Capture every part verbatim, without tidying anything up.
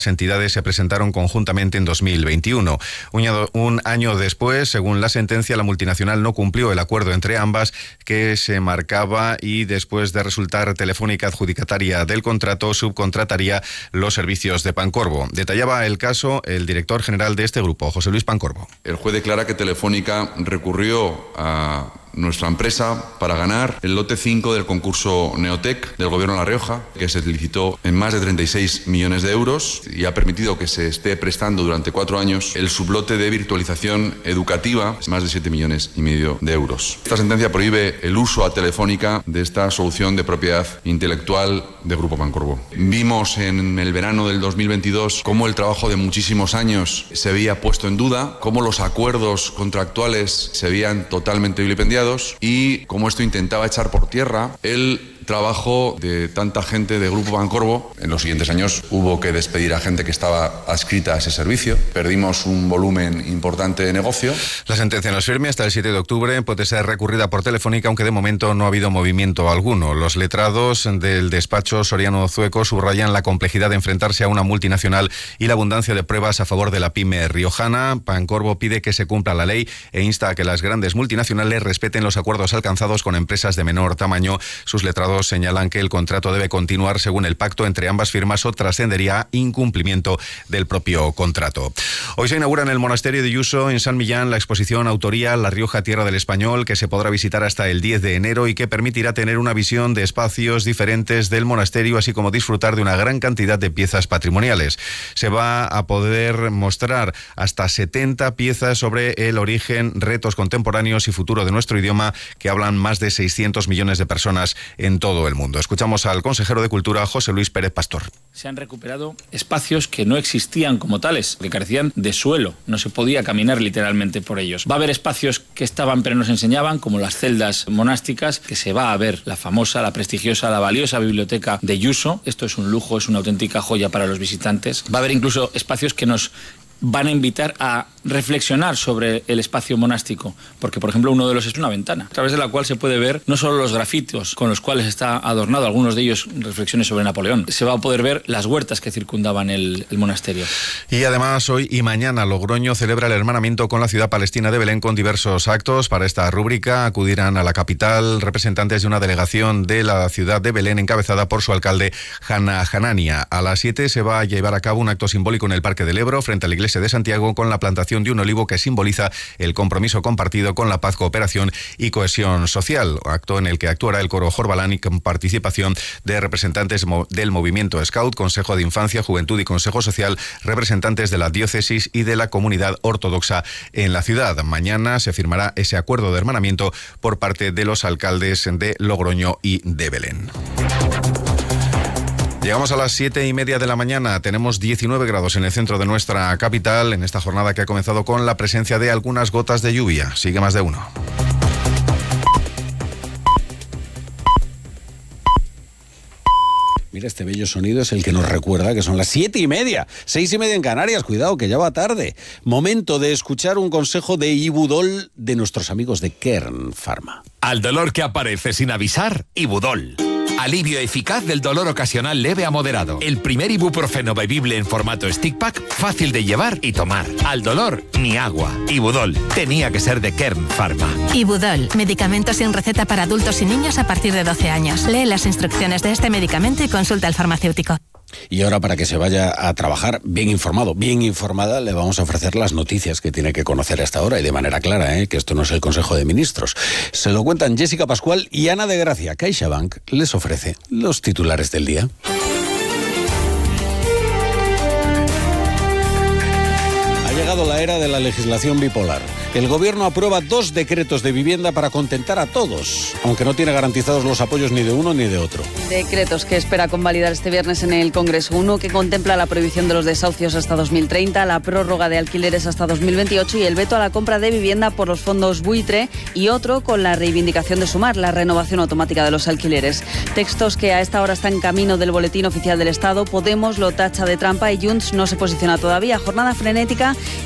entidades se presentaron conjuntamente en dos mil veintiuno. Un año después, según la sentencia, la multinacional no cumplió el acuerdo entre ambas que se marcaba y después de resultar Telefónica adjudicataria del contrato, subcontrataría los servicios de Pancorbo. Detallaba el caso el director general de este grupo, José Luis Pancorbo. El juez declara que Telefónica recurrió a nuestra empresa para ganar el lote cinco del concurso Neotec del Gobierno de La Rioja, que se licitó en más de treinta y seis millones de euros y ha permitido que se esté prestando durante cuatro años el sublote de virtualización educativa, más de siete millones y medio de euros. Esta sentencia prohíbe el uso a Telefónica de esta solución de propiedad intelectual de Grupo Pancorbo. Vimos en el verano del dos mil veintidós cómo el trabajo de muchísimos años se había puesto en duda, cómo los acuerdos contractuales se habían totalmente vilipendiado y como esto intentaba echar por tierra el trabajo de tanta gente de Grupo Pancorbo. En los siguientes años hubo que despedir a gente que estaba adscrita a ese servicio. Perdimos un volumen importante de negocio. La sentencia no es firme hasta el siete de octubre. Puede ser recurrida por Telefónica, aunque de momento no ha habido movimiento alguno. Los letrados del despacho Soriano Zueco subrayan la complejidad de enfrentarse a una multinacional y la abundancia de pruebas a favor de la pyme riojana. Pancorbo pide que se cumpla la ley e insta a que las grandes multinacionales respeten los acuerdos alcanzados con empresas de menor tamaño. Sus letrados señalan que el contrato debe continuar según el pacto entre ambas firmas o trascendería a incumplimiento del propio contrato. Hoy se inaugura en el monasterio de Yuso, en San Millán, la exposición Autoría La Rioja, Tierra del Español, que se podrá visitar hasta el diez de enero y que permitirá tener una visión de espacios diferentes del monasterio, así como disfrutar de una gran cantidad de piezas patrimoniales. Se va a poder mostrar hasta setenta piezas sobre el origen, retos contemporáneos y futuro de nuestro idioma, que hablan más de seiscientos millones de personas en todo el mundo. Escuchamos al consejero de Cultura, José Luis Pérez Pastor. Se han recuperado espacios que no existían como tales, que carecían de suelo, no se podía caminar literalmente por ellos. Va a haber espacios que estaban pero no se enseñaban, como las celdas monásticas, que se va a ver la famosa, la prestigiosa, la valiosa biblioteca de Yuso. Esto es un lujo, es una auténtica joya para los visitantes. Va a haber incluso espacios que nos van a invitar a reflexionar sobre el espacio monástico, porque por ejemplo uno de los es una ventana, a través de la cual se puede ver no solo los grafitos con los cuales está adornado, algunos de ellos reflexiones sobre Napoleón, se va a poder ver las huertas que circundaban el, el monasterio. Y además hoy y mañana Logroño celebra el hermanamiento con la ciudad palestina de Belén con diversos actos. Para esta rúbrica acudirán a la capital representantes de una delegación de la ciudad de Belén encabezada por su alcalde Hanna Hanania. A las siete se va a llevar a cabo un acto simbólico en el Parque del Ebro frente a la iglesia de Santiago con la plantación de un olivo que simboliza el compromiso compartido con la paz, cooperación y cohesión social. Acto en el que actuará el coro Jorbalán y con participación de representantes del movimiento Scout, Consejo de Infancia, Juventud y Consejo Social, representantes de la diócesis y de la comunidad ortodoxa en la ciudad. Mañana se firmará ese acuerdo de hermanamiento por parte de los alcaldes de Logroño y de Belén. Llegamos a las siete y media de la mañana, tenemos diecinueve grados en el centro de nuestra capital, en esta jornada que ha comenzado con la presencia de algunas gotas de lluvia. Sigue más de uno. Mira, este bello sonido es el que nos recuerda que son las siete y media, seis y media en Canarias, cuidado que ya va tarde. Momento de escuchar un consejo de Ibudol de nuestros amigos de Kern Pharma. Al dolor que aparece sin avisar, Ibudol. Alivio eficaz del dolor ocasional leve a moderado. El primer ibuprofeno bebible en formato stick pack, fácil de llevar y tomar. Al dolor, ni agua. Ibudol. Tenía que ser de Kern Pharma. Ibudol. Medicamento sin receta para adultos y niños a partir de doce años. Lee las instrucciones de este medicamento y consulta al farmacéutico. Y ahora, para que se vaya a trabajar bien informado, bien informada, le vamos a ofrecer las noticias que tiene que conocer a esta hora y de manera clara, ¿eh? Que esto no es el Consejo de Ministros. Se lo cuentan Jessica Pascual y Ana de Gracia. CaixaBank les ofrece los titulares del día. Ha llegado la era de la legislación bipolar. El gobierno aprueba dos decretos de vivienda para contentar a todos, aunque no tiene garantizados los apoyos ni de uno ni de otro. Decretos que espera convalidar este viernes en el Congreso. Uno que contempla la prohibición de los desahucios hasta dos mil treinta, la prórroga de alquileres hasta dos mil veintiocho y el veto a la compra de vivienda por los fondos buitre, y otro con la reivindicación de Sumar, la renovación automática de los alquileres. Textos que a esta hora están en camino del Boletín Oficial del Estado. Podemos lo tacha de trampa y Junts no se posiciona todavía. Jornada frenética y surrealista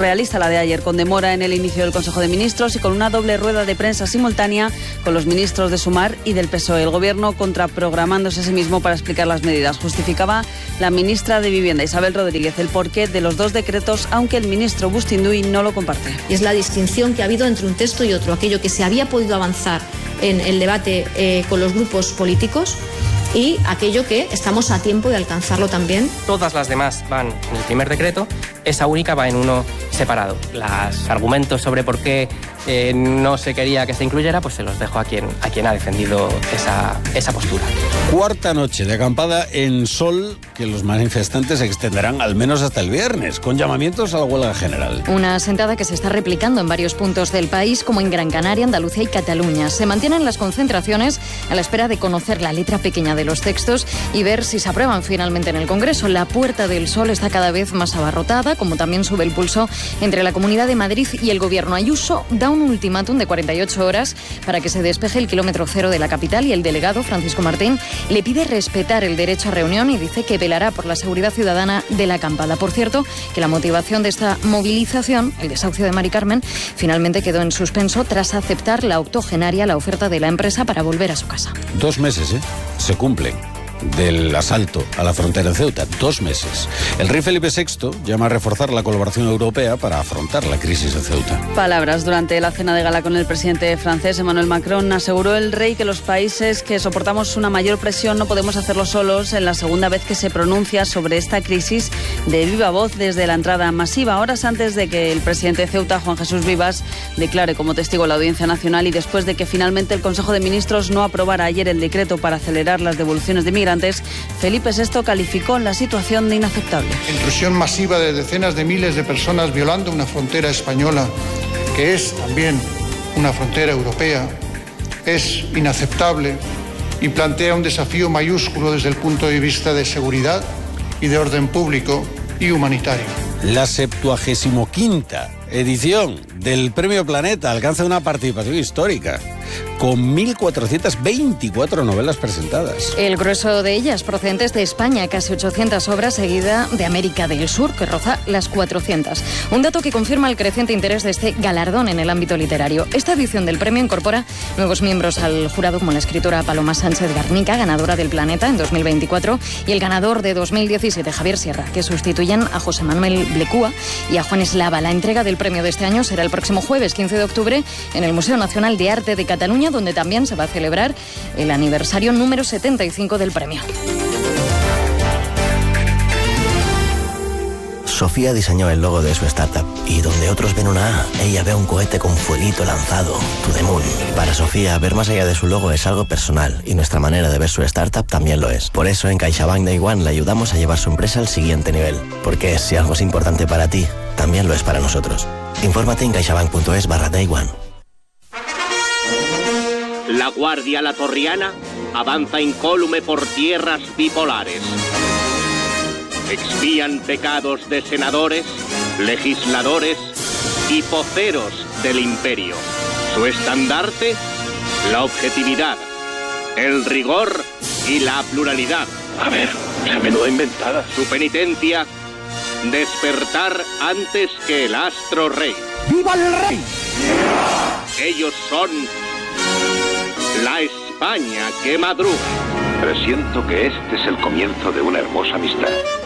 surrealista la de ayer, con demora en el inicio del Consejo de Ministros y con una doble rueda de prensa simultánea con los ministros de Sumar y del P S O E. El Gobierno contraprogramándose a sí mismo para explicar las medidas. Justificaba la ministra de Vivienda, Isabel Rodríguez, el porqué de los dos decretos, aunque el ministro Bustinduy no lo comparte. Y es la distinción que ha habido entre un texto y otro, aquello que se había podido avanzar en el debate eh, con los grupos políticos y aquello que estamos a tiempo de alcanzarlo también. Todas las demás van en el primer decreto, esa única va en uno separado. Los argumentos sobre por qué eh, no se quería que se incluyera, pues se los dejo a quien, a quien ha defendido esa, esa postura. Cuarta noche de acampada en Sol, que los manifestantes extenderán al menos hasta el viernes, con llamamientos a la huelga general. Una sentada que se está replicando en varios puntos del país, como en Gran Canaria, Andalucía y Cataluña. Se mantienen las concentraciones a la espera de conocer la letra pequeña de los textos y ver si se aprueban finalmente en el Congreso. La Puerta del Sol está cada vez más abarrotada, como también sube el pulso entre la Comunidad de Madrid y el Gobierno. Ayuso da un ultimátum de cuarenta y ocho horas para que se despeje el kilómetro cero de la capital y el delegado, Francisco Martín, le pide respetar el derecho a reunión y dice que velará por la seguridad ciudadana de la acampada. Por cierto, que la motivación de esta movilización, el desahucio de Mari Carmen, finalmente quedó en suspenso tras aceptar la octogenaria la oferta de la empresa para volver a su casa. Dos meses, ¿eh? Se cumplen del asalto a la frontera en Ceuta. Dos meses. El rey Felipe sexto llama a reforzar la colaboración europea para afrontar la crisis de Ceuta. Palabras durante la cena de gala con el presidente francés Emmanuel Macron. Aseguró el rey que los países que soportamos una mayor presión no podemos hacerlo solos. En la segunda vez que se pronuncia sobre esta crisis de viva voz desde la entrada masiva, horas antes de que el presidente de Ceuta, Juan Jesús Vivas, declare como testigo la Audiencia Nacional y después de que finalmente el Consejo de Ministros no aprobara ayer el decreto para acelerar las devoluciones de migrantes, Felipe sexto calificó la situación de inaceptable. Intrusión masiva de decenas de miles de personas violando una frontera española, que es también una frontera europea, es inaceptable y plantea un desafío mayúsculo desde el punto de vista de seguridad y de orden público y humanitario. La septuagésimo quinta edición del Premio Planeta alcanza una participación histórica, con mil cuatrocientas veinticuatro novelas presentadas. El grueso de ellas procedentes de España, casi ochocientas obras, seguida de América del Sur, que roza las cuatrocientas. Un dato que confirma el creciente interés de este galardón en el ámbito literario. Esta edición del premio incorpora nuevos miembros al jurado, como la escritora Paloma Sánchez Garnica, ganadora del Planeta en dos mil veinticuatro, y el ganador de dos mil diecisiete, Javier Sierra, que sustituyen a José Manuel Blecúa y a Juan Eslava. La entrega del premio de este año será el próximo jueves quince de octubre en el Museo Nacional de Arte de Cataluña, donde también se va a celebrar el aniversario número setenta y cinco del premio. Sofía diseñó el logo de su startup y donde otros ven una A, ella ve un cohete con fueguito lanzado, to the moon. Para Sofía, ver más allá de su logo es algo personal y nuestra manera de ver su startup también lo es. Por eso en CaixaBank Day One le ayudamos a llevar su empresa al siguiente nivel. Porque si algo es importante para ti, también lo es para nosotros. Infórmate en caixabank.es barra Day One. La Guardia Latorriana avanza incólume por tierras bipolares. Expían pecados de senadores, legisladores y poceros del imperio. Su estandarte, la objetividad, el rigor y la pluralidad. A ver, esa menuda inventada. Su penitencia, despertar antes que el astro rey. ¡Viva el rey! Ellos son la España que madruga. Presiento que este es el comienzo de una hermosa amistad.